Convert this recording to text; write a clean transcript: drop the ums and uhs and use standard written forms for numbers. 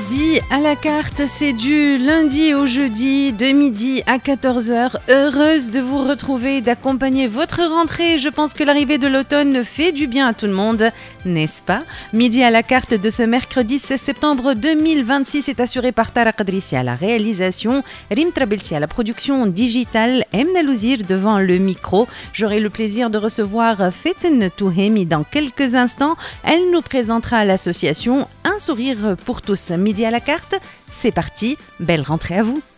Midi à la carte, c'est du lundi au jeudi, de midi à 14h. Heureuse de vous retrouver, d'accompagner votre rentrée. Je pense que l'arrivée de l'automne fait du bien à tout le monde, n'est-ce pas? Midi à la carte de ce mercredi 16 septembre 2026 est assuré par Tara Qadrissi à la réalisation, Rim Trabelsi à la production digitale, Emna Louzir devant le micro. J'aurai le plaisir de recevoir Feten Touhemi dans quelques instants. Elle nous présentera l'association Un sourire pour tous. Midi à la carte, c'est parti, belle rentrée à vous.